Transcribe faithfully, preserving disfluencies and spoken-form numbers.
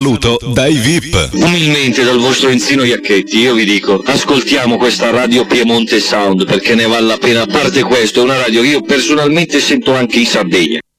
saluto dai V I P. Umilmente dal vostro Enzino Iacchetti io vi dico, ascoltiamo questa Radio Piemonte Sound perché ne vale la pena. A parte questo, è una radio che io personalmente sento anche in Sardegna.